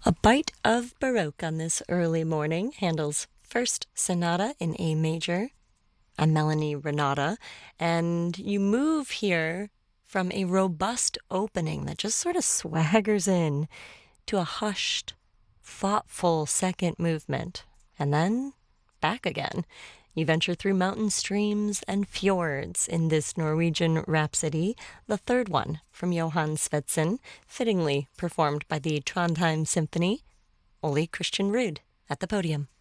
A bite of Baroque on this early morning. Handel's First Sonata in A major. I'm Melanie Renata, and you move here from a robust opening that just sort of swaggers in to a hushed, thoughtful second movement, and then back again. You venture through mountain streams and fjords in this Norwegian rhapsody, the third one from Johann Svendsen, fittingly performed by the Trondheim Symphony. Ole Christian Ruud at the podium.